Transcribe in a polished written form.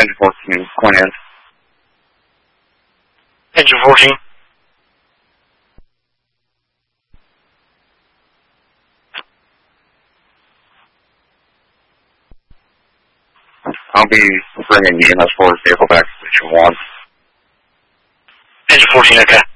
Engine 14, Quinn in. Engine 14. I'll be bringing the EMS forward vehicle back to Station 1. Engine 14, okay.